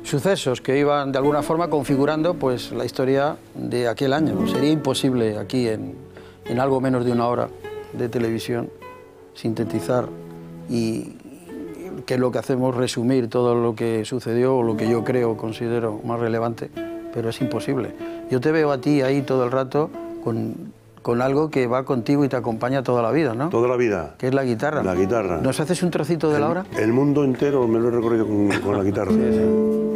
sucesos que iban de alguna forma configurando pues la historia de aquel año. Sería imposible aquí en algo menos de una hora de televisión sintetizar y que es lo que hacemos, resumir todo lo que sucedió o lo que yo creo, considero más relevante, pero es imposible. Yo te veo a ti ahí todo el rato con algo que va contigo y te acompaña toda la vida, ¿no? Toda la vida. Que es la guitarra. La guitarra. ¿Nos haces un trocito de la hora? El mundo entero me lo he recorrido con la guitarra. Sí, sí.